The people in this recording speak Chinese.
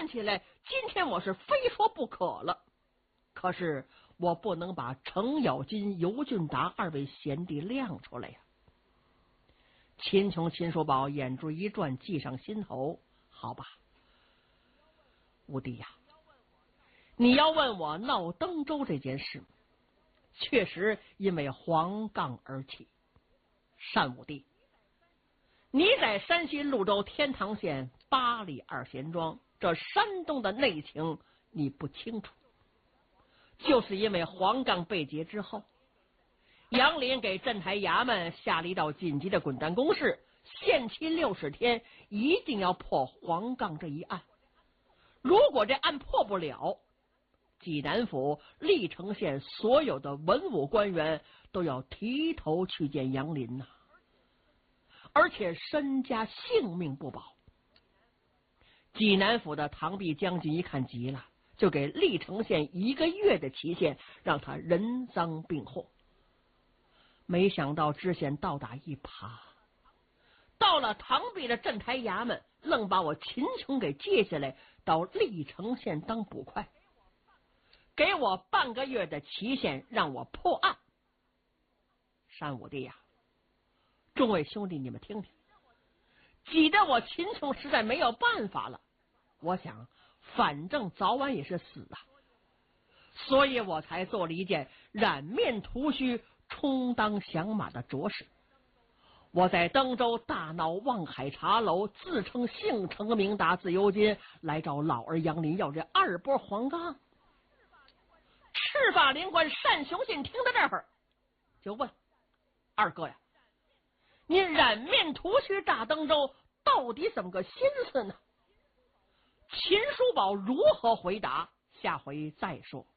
看起来今天我是非说不可了，可是我不能把程咬金、尤俊达二位贤弟亮出来呀。秦琼、秦叔宝眼珠一转，计上心头，好吧，五弟呀，你要问我闹登州这件事，确实因为黄杠而起。单武帝，你在山西潞州天堂县八里二贤庄，这山东的内情你不清楚，就是因为黄杠被劫之后，杨林给镇台衙门下了一道紧急的滚蛋公示，限期60天，一定要破黄杠这一案。如果这案破不了，济南府、历城县所有的文武官员都要提头去见杨林呐，而且身家性命不保。济南府的唐弼将军一看急了，就给历城县1个月的期限，让他人赃并获。没想到知县倒打一耙，到了唐弼的镇台衙门，愣把我秦琼给接下来，到历城县当捕快，给我半个月的期限，让我破案。单武帝呀，众位兄弟，你们听听，挤得我秦琼实在没有办法了。我想，反正早晚也是死啊，所以我才做了一件染面涂须、充当响马的拙事。我在登州大闹望海茶楼，自称姓程名达自由金，来找老儿杨林要这2波黄杠。赤发灵官单雄信听到这儿，就问二哥呀，你染面涂须炸登州，到底怎么个心思呢？秦叔宝如何回答？下回再说。